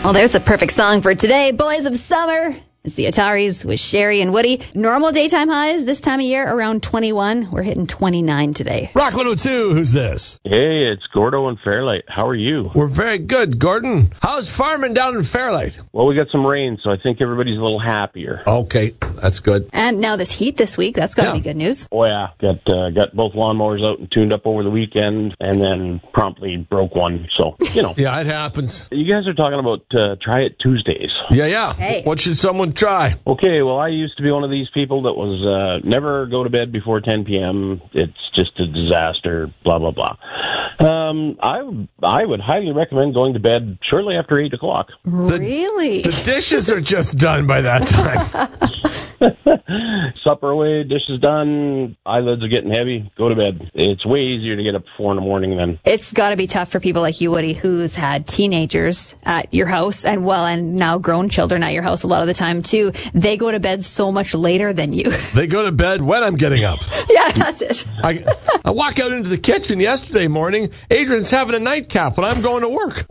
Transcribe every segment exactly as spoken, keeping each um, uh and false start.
Well, there's the perfect song for today, Boys of Summer. It's the Ataris with Sherry and Woody. Normal daytime highs this time of year around twenty-one. We're hitting twenty-nine today. Rock one oh two, who's this? Hey, it's Gordo in Fairlight. How are you? We're very good, Gordon. How's farming down in Fairlight? Well, we got some rain, so I think everybody's a little happier. Okay, that's good. And now this heat this week, that's got to Yeah. be good news. Oh, yeah. Got uh, got both lawnmowers out and tuned up over the weekend, and then promptly broke one. So, you know. Yeah, it happens. You guys are talking about uh, Try It Tuesdays. Yeah, yeah. Hey. What should someone try? Okay, well, I used to be one of these people that was uh, never go to bed before ten p.m. It's just a disaster, blah, blah, blah. Um, I, I would highly recommend going to bed shortly after eight o'clock. Really? The dishes are just done by that time. Supper away, dishes done, eyelids are getting heavy, go to bed. It's way easier to get up at four in the morning then. It's got to be tough for people like you, Woody, who's had teenagers at your house and, well, and now grown children at your house a lot of the time, too. They go to bed so much later than you. They go to bed when I'm getting up. Yeah, that's it. I, I walk out into the kitchen yesterday morning. Adrian's having a nightcap when I'm going to work.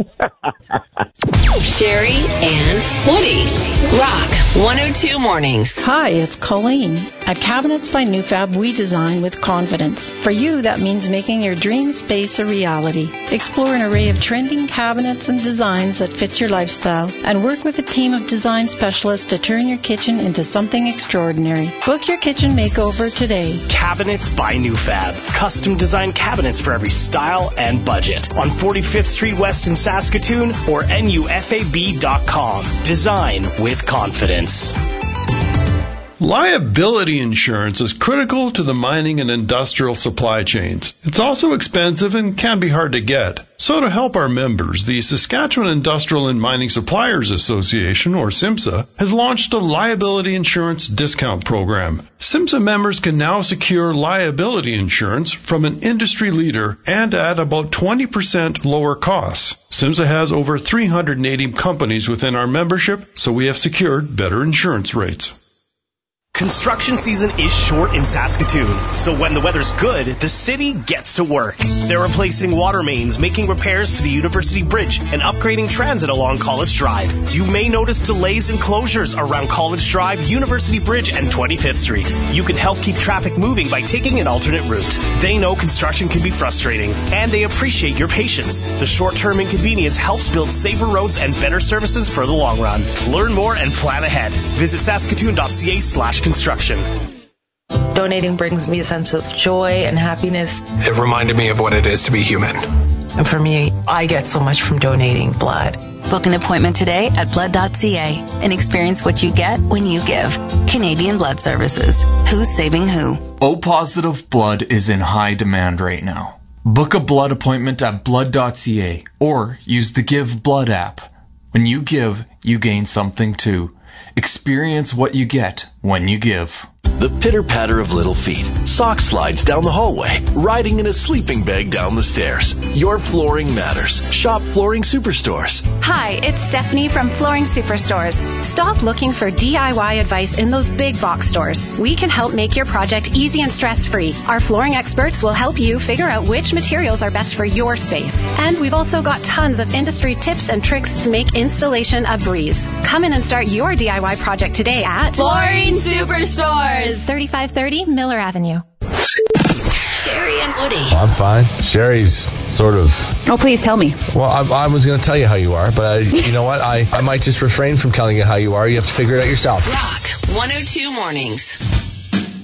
Sherry and Woody. Rock one oh two Mornings. Hi, it's Colleen. At Cabinets by Newfab, we design with confidence. For you, that means making your dream space a reality. Explore an array of trending cabinets and designs that fit your lifestyle, and work with a team of design specialists to turn your kitchen into something extraordinary. Book your kitchen makeover today. Cabinets by Newfab. Custom designed cabinets for every style and budget. On forty-fifth Street West in Saskatoon or N U F A B dot com. Design with confidence. Liability insurance is critical to the mining and industrial supply chains. It's also expensive and can be hard to get. So to help our members, the Saskatchewan Industrial and Mining Suppliers Association, or SIMSA, has launched a liability insurance discount program. SIMSA members can now secure liability insurance from an industry leader and at about twenty percent lower costs. SIMSA has over three hundred eighty companies within our membership, so we have secured better insurance rates. Construction season is short in Saskatoon, so when the weather's good, the city gets to work. They're replacing water mains, making repairs to the University Bridge, and upgrading transit along College Drive. You may notice delays and closures around College Drive, University Bridge, and twenty-fifth Street. You can help keep traffic moving by taking an alternate route. They know construction can be frustrating, and they appreciate your patience. The short-term inconvenience helps build safer roads and better services for the long run. Learn more and plan ahead. Visit saskatoon.ca slash construction. Donating brings me a sense of joy and happiness. It reminded me of what it is to be human. And for me, I get so much from donating blood. Book an appointment today at blood dot c a and experience what you get when you give. Canadian Blood Services. Who's saving who? O-positive blood is in high demand right now. Book a blood appointment at blood dot c a or use the Give Blood app. When you give, you gain something too. Experience what you get when you give. The pitter-patter of little feet, sock slides down the hallway, riding in a sleeping bag down the stairs. Your flooring matters. Shop Flooring Superstores. Hi, it's Stephanie from Flooring Superstores. Stop looking for D I Y advice in those big box stores. We can help make your project easy and stress-free. Our flooring experts will help you figure out which materials are best for your space. And we've also got tons of industry tips and tricks to make installation a breeze. Come in and start your D I Y project today at Flooring Superstores. thirty-five thirty Miller Avenue. Sherry and Woody. I'm fine. Sherry's sort of... Oh, please tell me. Well, I, I was going to tell you how you are, but I, you know what? I, I might just refrain from telling you how you are. You have to figure it out yourself. Rock one oh two Mornings.